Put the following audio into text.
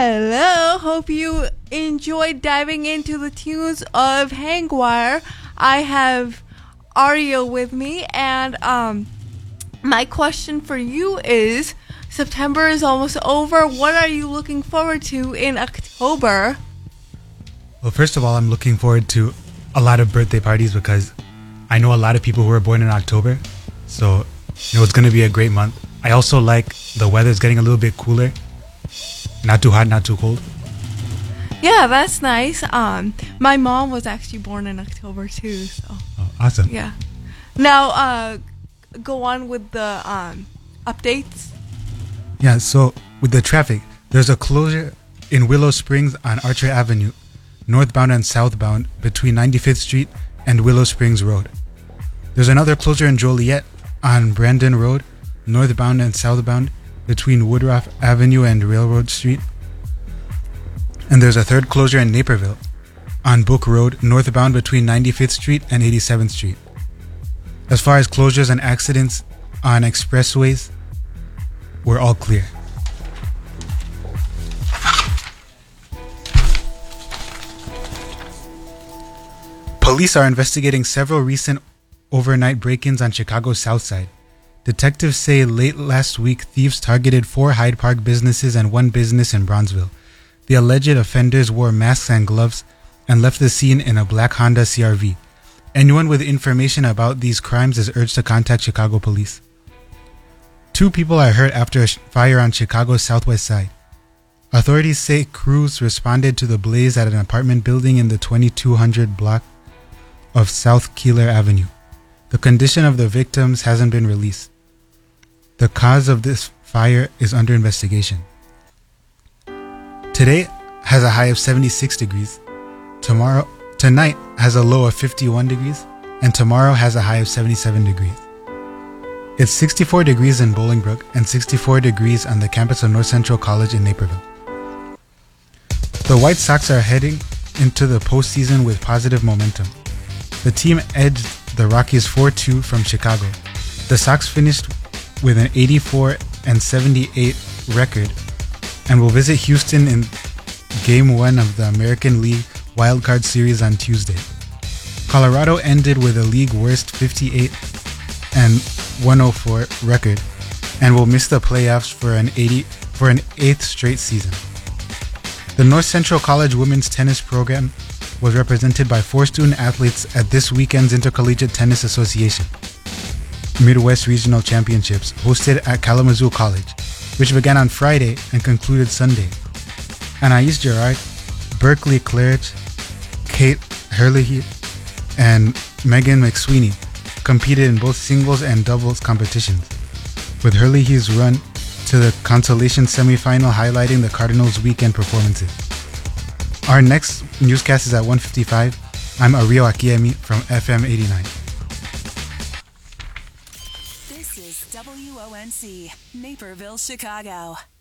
Hello, hope you enjoyed diving into the tunes of Hangwire. I have Ario with me, and my question for you is, September is almost over. What are you looking forward to in October? Well, first of all, I'm looking forward to a lot of birthday parties because I know a lot of people who were born in October. So, it's going to be a great month. I also like the weather's getting a little bit cooler. Not too hot, not too cold. Yeah, that's nice. My mom was actually born in October too, so. Oh, awesome. Yeah. Now, go on with the updates. Yeah, so with the traffic, there's a closure in Willow Springs on Archer Avenue, northbound and southbound between 95th Street and Willow Springs Road. There's another closure in Joliet on Brandon Road, northbound and southbound between Woodruff Avenue and Railroad Street. And there's a third closure in Naperville on Book Road, northbound between 95th Street and 87th Street. As far as closures and accidents on expressways, we're all clear. Police are investigating several recent overnight break-ins on Chicago's South Side. Detectives say late last week, thieves targeted 4 Hyde Park businesses and 1 business in Bronzeville. The alleged offenders wore masks and gloves and left the scene in a black Honda CR-V. Anyone with information about these crimes is urged to contact Chicago police. 2 people are hurt after a fire on Chicago's southwest side. Authorities say crews responded to the blaze at an apartment building in the 2200 block of South Keeler Avenue. The condition of the victims hasn't been released. The cause of this fire is under investigation. Today has a high of 76 degrees. Tonight has a low of 51 degrees, and tomorrow has a high of 77 degrees. It's 64 degrees in Bolingbrook and 64 degrees on the campus of North Central College in Naperville. The White Sox are heading into the postseason with positive momentum. The team edged the Rockies 4-2 from Chicago. The Sox finished with an 84-78 record and will visit Houston in Game 1 of the American League Wildcard Series on Tuesday. Colorado ended with a league worst 58-104 record and will miss the playoffs for an 8th straight season. The North Central College women's tennis program was represented by 4 student athletes at this weekend's Intercollegiate Tennis Association Midwest Regional Championships hosted at Kalamazoo College, which began on Friday and concluded Sunday. Anais Gerard, Berkeley Claridge, Kate Herlihy, and Megan McSweeney competed in both singles and doubles competitions, with Herlihy's run to the consolation semifinal highlighting the Cardinals' weekend performances. Our next newscast is at 1:55. I'm Ario Akiemi from FM 89. This is WONC, Naperville, Chicago.